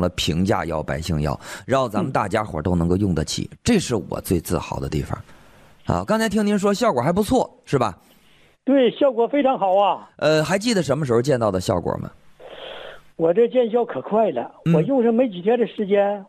了平价药、百姓药，让咱们大家伙都能够用得起，这是我最自豪的地方。啊，刚才听您说效果还不错，是吧？ 对，效果非常好啊。 还记得什么时候见到的效果吗？ 我这见效可快了，我用上没几天的时间，